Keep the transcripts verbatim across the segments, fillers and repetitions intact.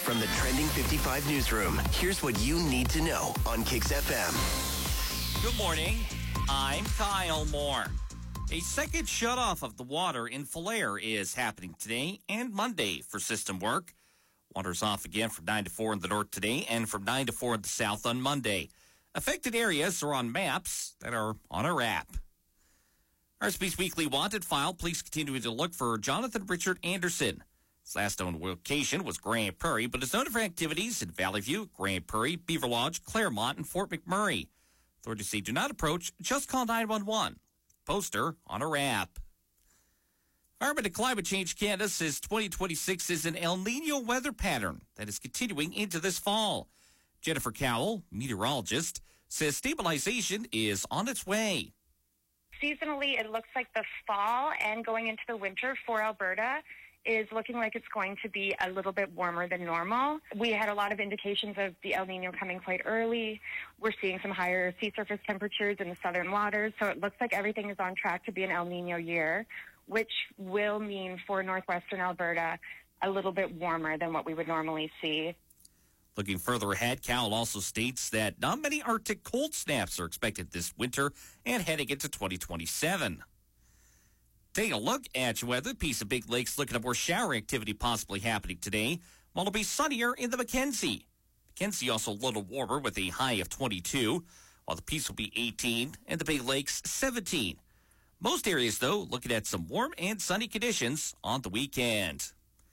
From the Trending fifty-five newsroom, here's what you need to know on Kicks F M. Good morning. I'm Kyle Moore. A second shutoff of the water in Falher is happening today and Monday for system work. Water's off again from nine to four in the north today and from nine to four in the south on Monday. Affected areas are on maps that are on our app. Our Speaks Weekly Wanted file, police continuing to look for Jonathan Richard Anderson. His last known location was Grand Prairie, but is known for activities in Valley View, Grand Prairie, Beaver Lodge, Claremont, and Fort McMurray. Authorities say do not approach, just call nine one one. Poster on our app. Environment and Climate Change Canada says twenty twenty-six is an El Nino weather pattern that is continuing into this fall. Jennifer Cowell, meteorologist, says stabilization is on its way. Seasonally, it looks like the fall and going into the winter for Alberta is looking like it's going to be a little bit warmer than normal. We had a lot of indications of the El Nino coming quite early. We're seeing some higher sea surface temperatures in the southern waters, so it looks like everything is on track to be an El Nino year, which will mean for northwestern Alberta a little bit warmer than what we would normally see. Looking further ahead, Cowell also states that not many Arctic cold snaps are expected this winter and heading into twenty twenty-seven. Take a look at your weather. Piece of Big Lakes looking at more shower activity possibly happening today, while it'll be sunnier in the Mackenzie. Mackenzie also a little warmer with a high of twenty-two, while the Peace will be eighteen and the Big Lakes seventeen. Most areas, though, looking at some warm and sunny conditions on the weekend.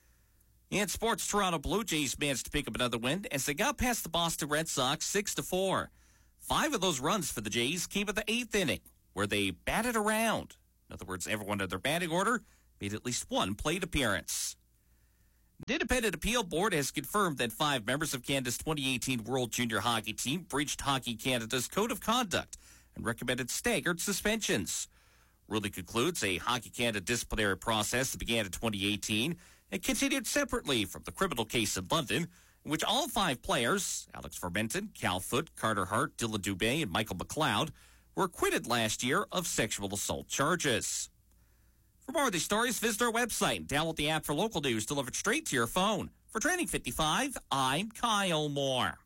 In sports, Toronto Blue Jays managed to pick up another win as they got past the Boston Red Sox six to four. Five of those runs for the Jays came in the eighth inning, where they batted around. In other words, everyone in their batting order made at least one plate appearance. The Independent Appeal Board has confirmed that five members of Canada's twenty eighteen World Junior Hockey Team breached Hockey Canada's Code of Conduct and recommended staggered suspensions. Ruling concludes a Hockey Canada disciplinary process that began in twenty eighteen and continued separately from the criminal case in London, in which all five players, Alex Fermenton, Cal Foote, Carter Hart, Dylan Dubé, and Michael McLeod, were acquitted last year of sexual assault charges. For more of these stories, visit our website and download the app for local news delivered straight to your phone. For Trending fifty-five, I'm Kyle Moore.